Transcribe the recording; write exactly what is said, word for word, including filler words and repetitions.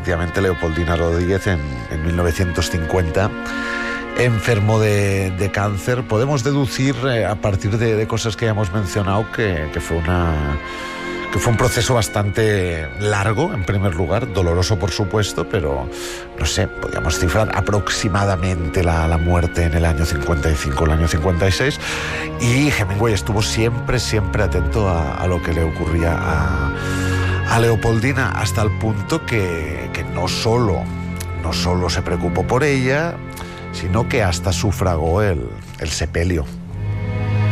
efectivamente Leopoldina Rodríguez en, en mil novecientos cincuenta enfermó de, de cáncer. Podemos deducir eh, a partir de, de cosas que ya hemos mencionado que, que fue una... que fue un proceso bastante largo, en primer lugar, doloroso por supuesto, pero no sé, podríamos cifrar aproximadamente la, la muerte en el año cincuenta y cinco, el año cincuenta y seis, y Hemingway estuvo siempre, siempre atento a, a lo que le ocurría a, a Leopoldina, hasta el punto que, que no solo, no solo se preocupó por ella, sino que hasta sufragó el, el sepelio